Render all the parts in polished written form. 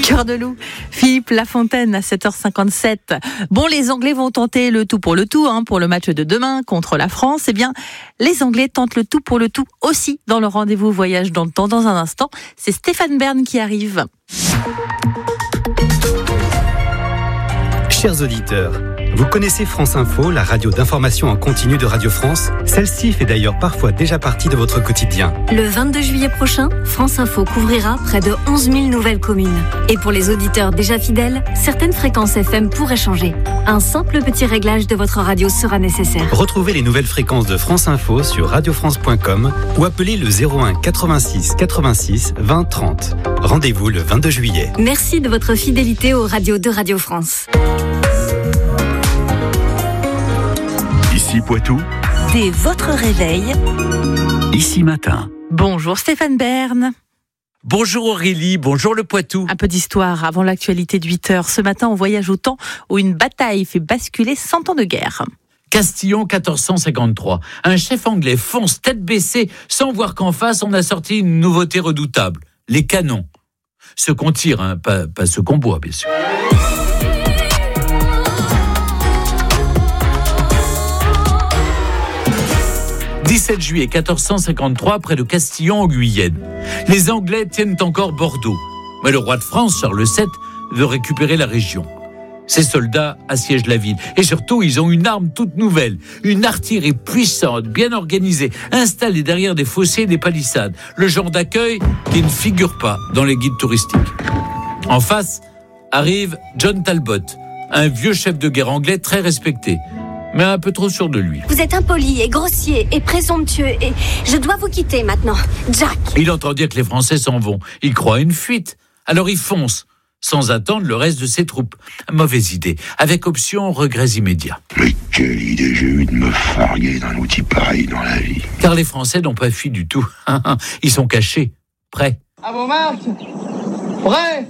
Cœur de loup, Philippe Lafontaine à 7h57. Bon, les Anglais vont tenter le tout, pour le match de demain contre la France. Eh bien, les Anglais tentent le tout pour le tout aussi dans le rendez-vous voyage dans le temps. Dans un instant, c'est Stéphane Bern qui arrive. Chers auditeurs, vous connaissez France Info, la radio d'information en continu de Radio France? Celle-ci fait d'ailleurs parfois déjà partie de votre quotidien. Le 22 juillet prochain, France Info couvrira près de 11 000 nouvelles communes. Et pour les auditeurs déjà fidèles, certaines fréquences FM pourraient changer. Un simple petit réglage de votre radio sera nécessaire. Retrouvez les nouvelles fréquences de France Info sur radiofrance.com ou appelez le 01 86 86 20 30. Rendez-vous le 22 juillet. Merci de votre fidélité aux radios de Radio France. Ici Poitou, Dès votre réveil, ici matin. bonjour Stéphane Bern. Bonjour Aurélie, bonjour le Poitou. Un peu d'histoire avant l'actualité de 8h. Ce matin, on voyage au temps où une bataille fait basculer 100 ans de guerre. Castillon 1453. Un chef anglais fonce tête baissée sans voir qu'en face on a sorti une nouveauté redoutable, les canons. Ceux qu'on tire, pas ceux qu'on boit bien sûr. 17 juillet 1453, près de Castillon en Guyenne. Les Anglais tiennent encore Bordeaux. Mais le roi de France, Charles VII, veut récupérer la région. Ses soldats assiègent la ville. Et surtout, ils ont une arme toute nouvelle. Une artillerie puissante, bien organisée, installée derrière des fossés et des palissades. Le genre d'accueil qui ne figure pas dans les guides touristiques. En face, arrive John Talbot, un vieux chef de guerre anglais très respecté, mais un peu trop sûr de lui. Vous êtes impoli et grossier et présomptueux et je dois vous quitter maintenant, Jack. Il entend dire que les Français s'en vont. Il croit à une fuite. Alors il fonce, sans attendre le reste de ses troupes. Mauvaise idée, avec option regrets immédiats. Mais quelle idée j'ai eu de me farguer d'un outil pareil dans la vie. Car les Français n'ont pas fui du tout. Ils sont cachés, prêts. À vos marques, prêts.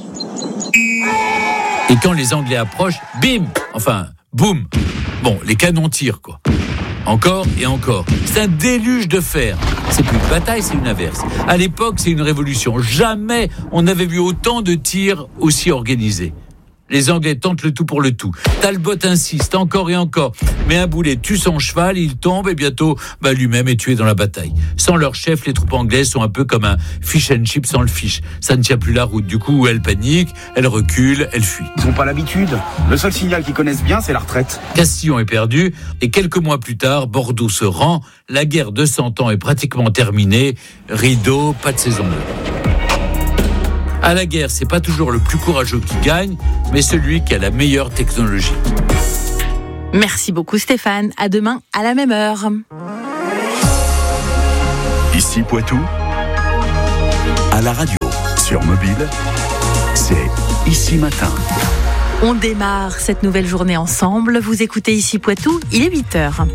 Et quand les Anglais approchent, bim, enfin, boum. Bon, les canons tirent, quoi. Encore et encore. C'est un déluge de fer. C'est plus une bataille, c'est une averse. À l'époque, c'est une révolution. Jamais on n'avait vu autant de tirs aussi organisés. Les Anglais tentent le tout pour le tout. Talbot insiste encore et encore. Mais un boulet tue son cheval, il tombe et bientôt, lui-même est tué dans la bataille. Sans leur chef, les troupes anglaises sont un peu comme un fish and chip sans le fish. Ça ne tient plus la route. Du coup, elles paniquent, elles reculent, elles fuient. Ils n'ont pas l'habitude. Le seul signal qu'ils connaissent bien, c'est la retraite. Castillon est perdu et quelques mois plus tard, Bordeaux se rend. La guerre de 100 ans est pratiquement terminée. Rideau, pas de saison bleue. À la guerre, c'est pas toujours le plus courageux qui gagne, mais celui qui a la meilleure technologie. Merci beaucoup Stéphane. À demain à la même heure. Ici Poitou, à la radio, sur mobile, c'est Ici Matin. On démarre cette nouvelle journée ensemble. Vous écoutez Ici Poitou, il est 8h.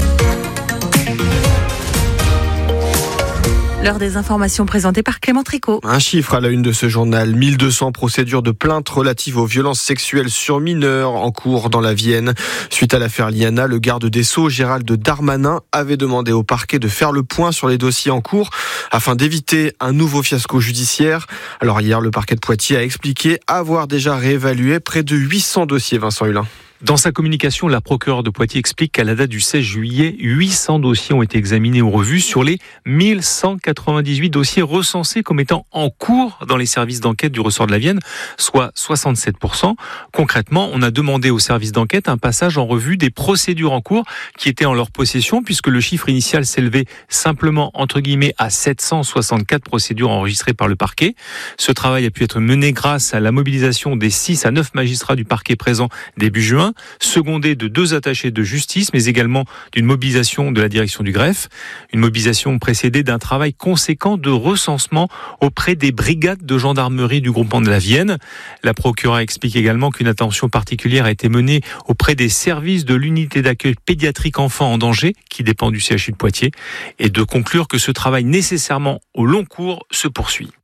L'heure des informations présentées par Clément Tricot. Un chiffre à la une de ce journal, 1200 procédures de plainte relatives aux violences sexuelles sur mineurs en cours dans la Vienne. Suite à l'affaire Liana, le garde des Sceaux, Gérald Darmanin, avait demandé au parquet de faire le point sur les dossiers en cours afin d'éviter un nouveau fiasco judiciaire. Alors hier, le parquet de Poitiers a expliqué avoir déjà réévalué près de 800 dossiers, Vincent Hulin. Dans sa communication, la procureure de Poitiers explique qu'à la date du 16 juillet, 800 dossiers ont été examinés ou revus sur les 1198 dossiers recensés comme étant en cours dans les services d'enquête du ressort de la Vienne, soit 67%. Concrètement, on a demandé aux services d'enquête un passage en revue des procédures en cours qui étaient en leur possession, puisque le chiffre initial s'élevait simplement, entre guillemets, à 764 procédures enregistrées par le parquet. Ce travail a pu être mené grâce à la mobilisation des 6 à 9 magistrats du parquet présents début juin, secondé de 2 attachés de justice, mais également d'une mobilisation de la direction du greffe. Une mobilisation précédée d'un travail conséquent de recensement auprès des brigades de gendarmerie du groupement de la Vienne. La procureure explique également qu'une attention particulière a été menée auprès des services de l'unité d'accueil pédiatrique enfants en danger, qui dépend du CHU de Poitiers, et de conclure que ce travail nécessairement au long cours se poursuit.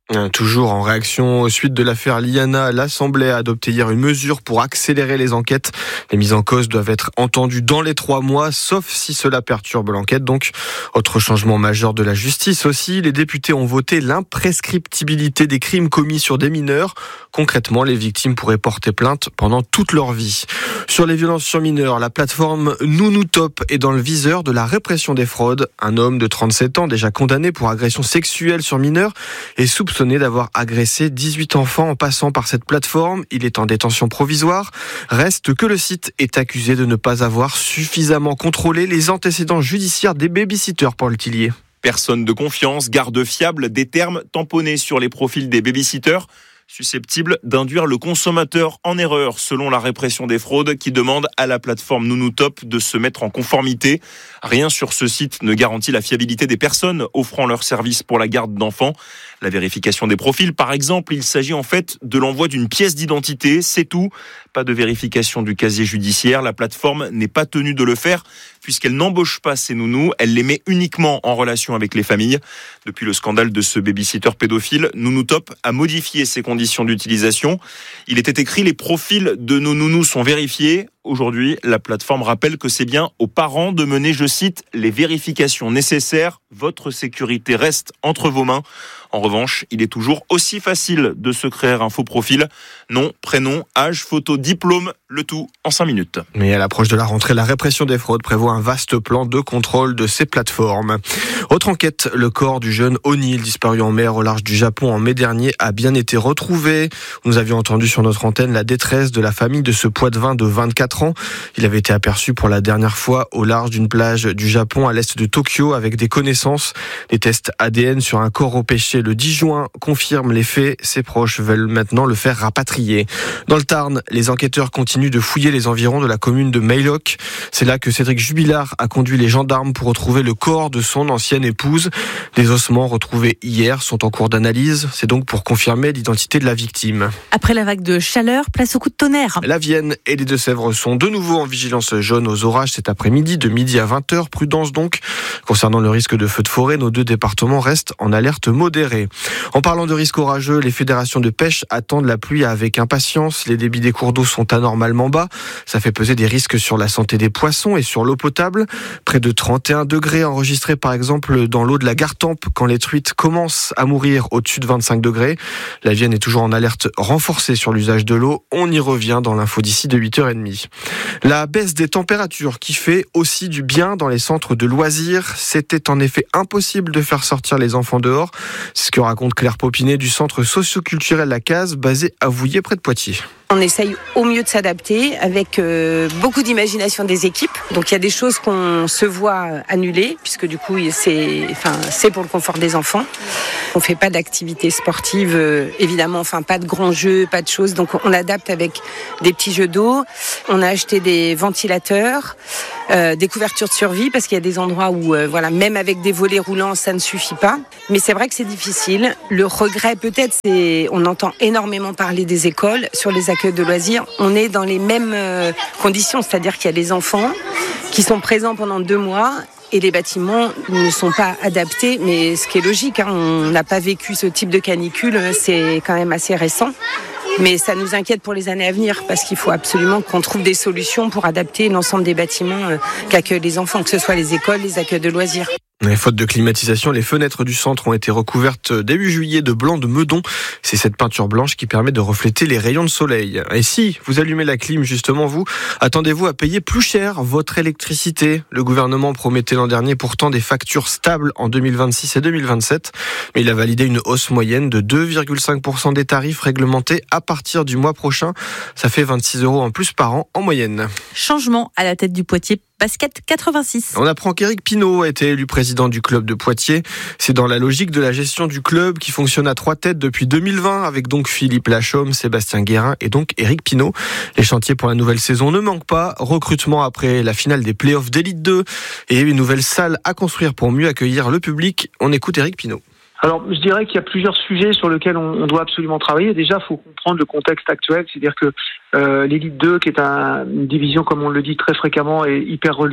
Toujours en réaction aux suites de l'affaire Liana, l'Assemblée a adopté hier une mesure pour accélérer les enquêtes. Les mises en cause doivent être entendues dans les 3 mois, sauf si cela perturbe l'enquête. Donc, autre changement majeur de la justice aussi, les députés ont voté l'imprescriptibilité des crimes commis sur des mineurs. Concrètement, les victimes pourraient porter plainte pendant toute leur vie. Sur les violences sur mineurs, la plateforme NouNouTop est dans le viseur de la répression des fraudes. Un homme de 37 ans, déjà condamné pour agression sexuelle sur mineurs, est soupçonné d'avoir agressé 18 enfants en passant par cette plateforme. Il est en détention provisoire. Reste que le site est accusé de ne pas avoir suffisamment contrôlé les antécédents judiciaires des babysitters, Paul Tillier. Personne de confiance, garde fiable, des termes tamponnés sur les profils des babysitters, susceptible d'induire le consommateur en erreur, selon la répression des fraudes qui demande à la plateforme NouNouTop de se mettre en conformité. Rien sur ce site ne garantit la fiabilité des personnes offrant leurs services pour la garde d'enfants. La vérification des profils, par exemple, il s'agit en fait de l'envoi d'une pièce d'identité, c'est tout. Pas de vérification du casier judiciaire. La plateforme n'est pas tenue de le faire puisqu'elle n'embauche pas ces nounous, elle les met uniquement en relation avec les familles. Depuis le scandale de ce babysitter pédophile, NouNouTop a modifié ses conditions d'utilisation. Il était écrit « Les profils de nos nounous sont vérifiés ». Aujourd'hui, la plateforme rappelle que c'est bien aux parents de mener, je cite, « les vérifications nécessaires. Votre sécurité reste entre vos mains ». En revanche, il est toujours aussi facile de se créer un faux profil. Nom, prénom, âge, photo, diplôme, le tout en 5 minutes. Mais à l'approche de la rentrée, la répression des fraudes prévoit un vaste plan de contrôle de ces plateformes. Autre enquête, le corps du jeune O'Neill, disparu en mer au large du Japon en mai dernier, a bien été retrouvé. Nous avions entendu sur notre antenne la détresse de la famille de ce Poitevin de 24 ans. Il avait été aperçu pour la dernière fois au large d'une plage du Japon à l'est de Tokyo avec des connaissances. Les tests ADN sur un corps repêché le 10 juin confirment les faits. Ses proches veulent maintenant le faire rapatrier. Dans le Tarn, les enquêteurs continuent de fouiller les environs de la commune de Maylock. C'est là que Cédric Jubilard a conduit les gendarmes pour retrouver le corps de son ancienne épouse. Les ossements retrouvés hier sont en cours d'analyse. C'est donc pour confirmer l'identité de la victime. Après la vague de chaleur, place au coup de tonnerre. La Vienne et les Deux-Sèvres sont de nouveau en vigilance jaune aux orages cet après-midi, de midi à 20h. Prudence donc. Concernant le risque de feu de forêt, nos 2 départements restent en alerte modérée. En parlant de risque orageux, les fédérations de pêche attendent la pluie avec impatience. Les débits des cours d'eau sont anormalement bas. Ça fait peser des risques sur la santé des poissons et sur l'eau potable. Près de 31 degrés enregistrés par exemple dans l'eau de la Gartempe quand les truites commencent à mourir au-dessus de 25 degrés. La Vienne est toujours en alerte renforcée sur l'usage de l'eau. On y revient dans l'info d'ici de 8h30. La baisse des températures qui fait aussi du bien dans les centres de loisirs. C'était en effet impossible de faire sortir les enfants dehors. C'est ce que raconte Claire Popinet du centre socio-culturel La Case, basé à Vouillé près de Poitiers. On essaye au mieux de s'adapter avec beaucoup d'imagination des équipes. Donc il y a des choses qu'on se voit annuler puisque du coup c'est pour le confort des enfants. On fait pas d'activités sportives évidemment, pas de grands jeux, pas de choses. Donc on adapte avec des petits jeux d'eau. On a acheté des ventilateurs, des couvertures de survie parce qu'il y a des endroits où même avec des volets roulants ça ne suffit pas. Mais c'est vrai que c'est difficile. Le regret peut-être c'est on entend énormément parler des écoles sur les accueils de loisirs, on est dans les mêmes conditions, c'est-à-dire qu'il y a des enfants qui sont présents pendant 2 mois et les bâtiments ne sont pas adaptés, mais ce qui est logique, on n'a pas vécu ce type de canicule, c'est quand même assez récent. Mais ça nous inquiète pour les années à venir parce qu'il faut absolument qu'on trouve des solutions pour adapter l'ensemble des bâtiments qu'accueillent les enfants, que ce soit les écoles, les accueils de loisirs. Faute de climatisation, les fenêtres du centre ont été recouvertes début juillet de blanc de meudon. C'est cette peinture blanche qui permet de refléter les rayons de soleil. Et si vous allumez la clim, justement, attendez-vous à payer plus cher votre électricité. Le gouvernement promettait l'an dernier pourtant des factures stables en 2026 et 2027. Mais il a validé une hausse moyenne de 2,5% des tarifs réglementés à partir du mois prochain. Ça fait 26 € en plus par an en moyenne. Changement à la tête du Poitiers Basket 86. On apprend qu'Éric Pinault a été élu président du club de Poitiers. C'est dans la logique de la gestion du club qui fonctionne à 3 têtes depuis 2020 avec donc Philippe Lachaume, Sébastien Guérin et donc Éric Pinault. Les chantiers pour la nouvelle saison ne manquent pas. Recrutement après la finale des playoffs d'Élite 2 et une nouvelle salle à construire pour mieux accueillir le public. On écoute Éric Pinault. Alors, je dirais qu'il y a plusieurs sujets sur lesquels on doit absolument travailler. Déjà, il faut comprendre le contexte actuel, c'est-à-dire que l'Élite 2, qui est une division, comme on le dit très fréquemment, est hyper relevée,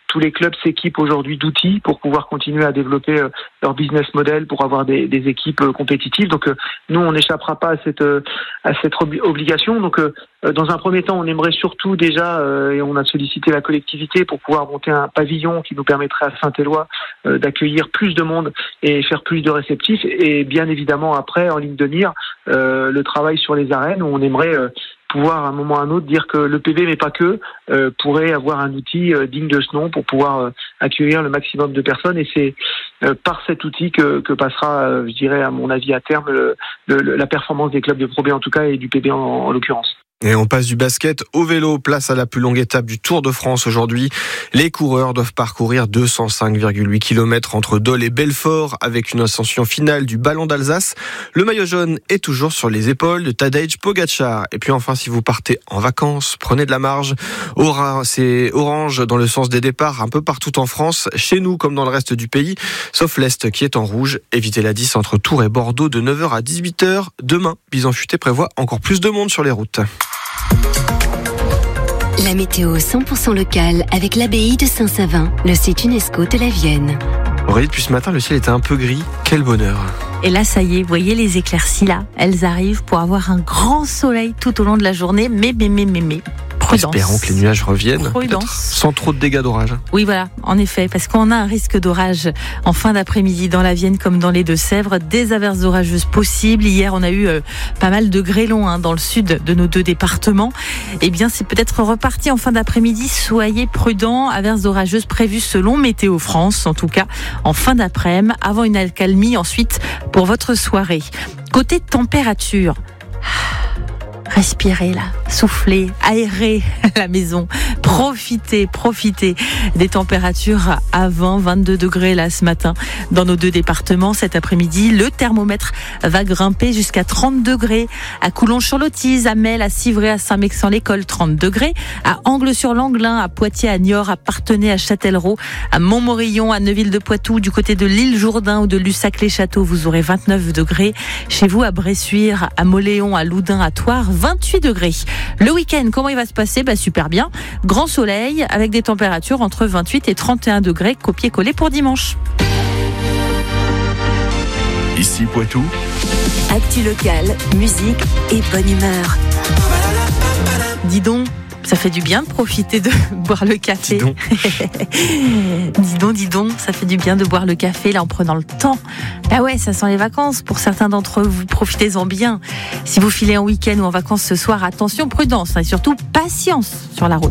tous les clubs s'équipent aujourd'hui d'outils pour pouvoir continuer à développer leur business model, pour avoir des équipes compétitives. Donc nous, on n'échappera pas à cette obligation. Donc dans un premier temps, on aimerait surtout déjà, et on a sollicité la collectivité pour pouvoir monter un pavillon qui nous permettrait à Saint-Éloi d'accueillir plus de monde et faire plus de réceptifs. Et bien évidemment, après, en ligne de mire, le travail sur les arènes où on aimerait pouvoir à un moment ou à un autre dire que le PB, mais pas que, pourrait avoir un outil digne de ce nom pour pouvoir accueillir le maximum de personnes. Et c'est par cet outil que passera, je dirais, à mon avis, à terme, la performance des clubs de Pro B en tout cas et du PB en l'occurrence. Et on passe du basket au vélo, place à la plus longue étape du Tour de France aujourd'hui. Les coureurs doivent parcourir 205,8 km entre Dole et Belfort avec une ascension finale du Ballon d'Alsace. Le maillot jaune est toujours sur les épaules de Tadej Pogačar. Et puis enfin, si vous partez en vacances, prenez de la marge. C'est orange dans le sens des départs un peu partout en France, chez nous comme dans le reste du pays, sauf l'Est qui est en rouge. Évitez la 10 entre Tours et Bordeaux de 9h à 18h. Demain, Bison Futé prévoit encore plus de monde sur les routes. La météo 100% locale avec l'abbaye de Saint-Savin, le site UNESCO de la Vienne. Aurélie, depuis ce matin, le ciel était un peu gris. Quel bonheur! Et là, ça y est, vous voyez les éclaircies là, elles arrivent pour avoir un grand soleil tout au long de la journée, mais. Prudence. Espérons que les nuages reviennent, Prudence. Sans trop de dégâts d'orage. Oui, voilà, en effet, parce qu'on a un risque d'orage en fin d'après-midi dans la Vienne comme dans les Deux-Sèvres, des averses orageuses possibles. Hier, on a eu pas mal de grêlons dans le sud de nos deux départements. Eh bien, c'est peut-être reparti en fin d'après-midi. Soyez prudents, averses orageuses prévues selon Météo France, en tout cas en fin d'après-midi, avant une accalmie ensuite pour votre soirée. Côté température, respirez là, soufflez, aérez la maison, profitez des températures à 20-22 degrés là ce matin dans nos deux départements. Cet après-midi, le thermomètre va grimper jusqu'à 30 degrés à Coulon-sur-Lottise, à Mel, à Civray, à Saint-Mexan-l'École, 30 degrés, à Angles-sur-Langlin, à Poitiers, à Niort, à Parthenay, à Châtellerault, à Montmorillon, à Neuville-de-Poitou, du côté de l'Île-Jourdain ou de Lussac-les-Châteaux, vous aurez 29 degrés. Chez vous, à Bressuire, à Moléon, à Loudun, à Thouars, 28 degrés. Le week-end, comment il va se passer ? Super bien. Grand soleil avec des températures entre 28 et 31 degrés, copier-coller pour dimanche. Ici Poitou. Actu locale, musique et bonne humeur. Dis donc, ça fait du bien de profiter de boire le café. Dis donc, ça fait du bien de boire le café là en prenant le temps. Ah ouais, ça sent les vacances pour certains d'entre vous. Profitez-en bien. Si vous filez en week-end ou en vacances ce soir, attention, prudence et surtout patience sur la route.